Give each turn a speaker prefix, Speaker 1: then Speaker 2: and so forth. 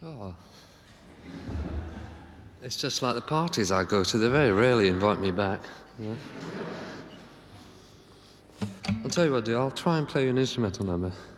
Speaker 1: Oh. It's just like the parties I go to. They very rarely invite me back. You know? I'll tell you what I'll do. I'll try and play you an instrumental number.